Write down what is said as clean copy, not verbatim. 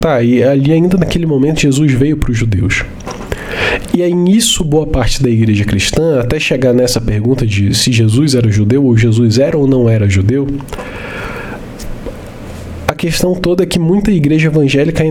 Tá, e ali ainda naquele momento Jesus veio para os judeus. E aí nisso boa parte da igreja cristã, até chegar nessa pergunta de se Jesus era judeu ou Jesus era ou não era judeu, a questão toda é que muita igreja evangélica